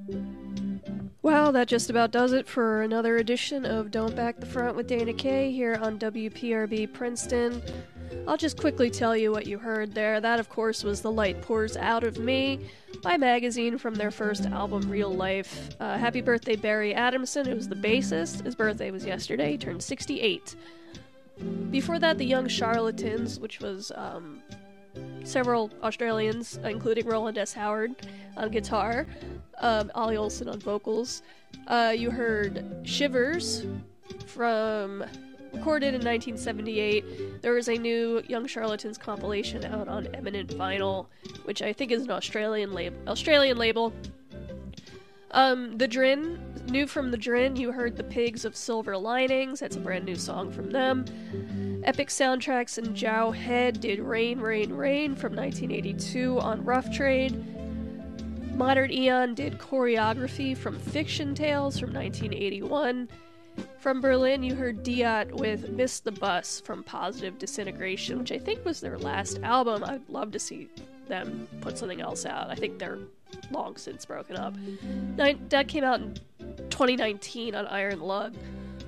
Well, that just about does it for another edition of Don't Back the Front with Dana Kay here on WPRB Princeton. I'll just quickly tell you what you heard there. That, of course, was The Light Pours Out of Me by Magazine from their first album, Real Life. Happy birthday, Barry Adamson, who was the bassist. His birthday was yesterday. He turned 68. Before that, The Young Charlatans, which was several Australians, including Roland S. Howard on guitar, Ollie Olsen on vocals. You heard Shivers from recorded in 1978. There was a new Young Charlatans compilation out on Eminent Vinyl, which I think is an Australian label. The Drin, new from the Drin, you heard The Pigs of Silver Linings. That's a brand new song from them. Epic Soundtracks and Jow Head did Rain, Rain, Rain from 1982 on Rough Trade. Modern Eon did Choreography from Fiction Tales from 1981. From Berlin, you heard Diot with Miss the Bus from Positive Disintegration, which I think was their last album. I'd love to see them put something else out. I think they're long since broken up. That came out in 2019 on Iron Lung.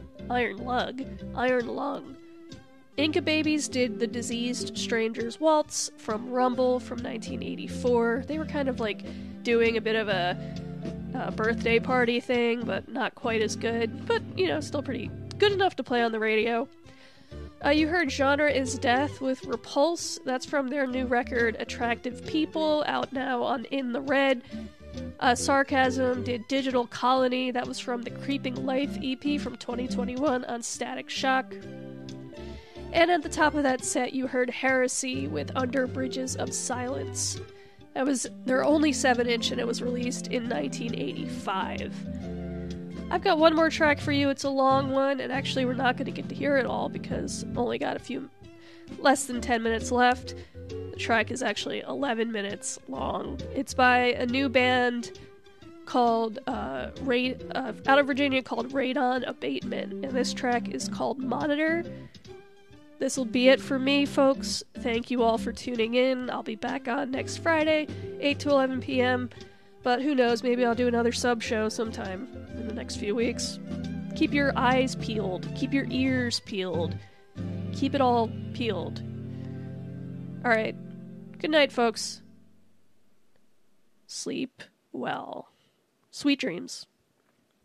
Inca Babies did The Diseased Stranger's Waltz from Rumble from 1984. They were kind of like doing a bit of a birthday party thing, but not quite as good. But, still pretty good enough to play on the radio. You heard Genre is Death with Repulse. That's from their new record, Attractive People, out now on In the Red. Sarcasm did Digital Colony. That was from the Creeping Life EP from 2021 on Static Shock. And at the top of that set, you heard Heresy with Under Bridges of Silence. That was their only 7-inch, and it was released in 1985. I've got one more track for you. It's a long one, and actually we're not going to get to hear it all because I've only got less than 10 minutes left. The track is actually 11 minutes long. It's by a new band called out of Virginia called Radon Abatement, and this track is called Monitor. This will be it for me, folks. Thank you all for tuning in. I'll be back on next Friday, 8 to 11 p.m., but who knows, maybe I'll do another sub show sometime in the next few weeks. Keep your eyes peeled. Keep your ears peeled. Keep it all peeled. Alright. Good night, folks. Sleep well. Sweet dreams.